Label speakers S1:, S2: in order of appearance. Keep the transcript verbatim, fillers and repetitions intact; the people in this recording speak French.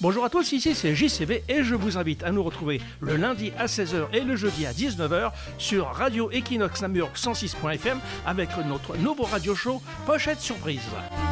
S1: Bonjour à tous, ici c'est J C V et je vous invite à nous retrouver le lundi à seize heures et le jeudi à dix-neuf heures sur Radio Equinox Namur cent six point F M avec notre nouveau radio show Pochette Surprise.